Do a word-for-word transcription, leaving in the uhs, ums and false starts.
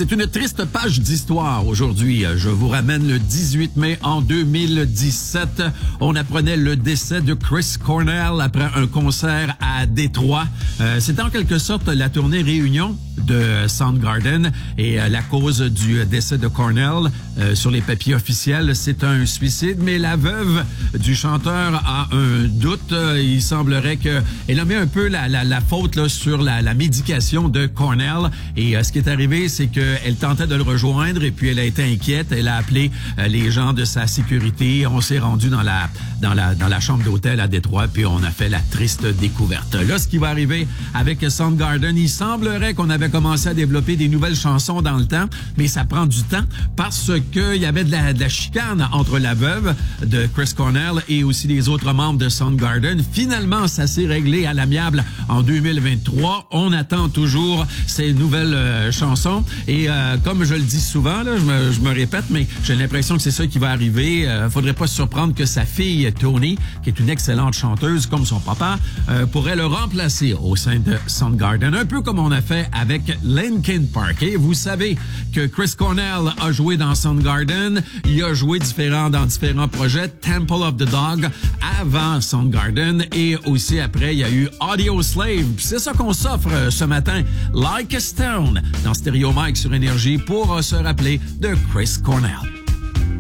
C'est une triste page d'histoire aujourd'hui. Je vous ramène le dix-huit mai en deux mille dix-sept. On apprenait le décès de Chris Cornell après un concert à Détroit. Euh, C'était en quelque sorte la tournée réunion de Soundgarden et euh, la cause du décès de Cornell euh, sur les papiers officiels, c'est un suicide, mais la veuve du chanteur a un doute. Il semblerait qu'elle a mis un peu la, la, la faute là, sur la, la médication de Cornell et euh, ce qui est arrivé, c'est qu'elle tentait de le rejoindre et puis elle a été inquiète. Elle a appelé euh, les gens de sa sécurité. On s'est rendu dans la dans la dans la chambre d'hôtel à Détroit puis on a fait la triste découverte. Là, ce qui va arriver avec Soundgarden, il semblerait qu'on avait commencé à développer des nouvelles chansons dans le temps, mais ça prend du temps parce que il y avait de la, de la chicane entre la veuve de Chris Cornell et aussi les autres membres de Soundgarden. Finalement, ça s'est réglé à l'amiable en deux mille vingt-trois. On attend toujours ces nouvelles euh, chansons et euh, comme je le dis souvent, là, je, me, je me répète, mais j'ai l'impression que c'est ça qui va arriver. Euh, faudrait pas se surprendre que sa fille Toni, qui est une excellente chanteuse comme son papa, euh, pourrait le remplacer au sein de Soundgarden, un peu comme on a fait avec Linkin Park. Et vous savez que Chris Cornell a joué dans Soundgarden, il a joué différents dans différents projets, Temple of the Dog avant Soundgarden et aussi après il y a eu Audio Slave. C'est ça qu'on s'offre ce matin, Like a Stone dans Stereo Mike sur Énergie pour se rappeler de Chris Cornell.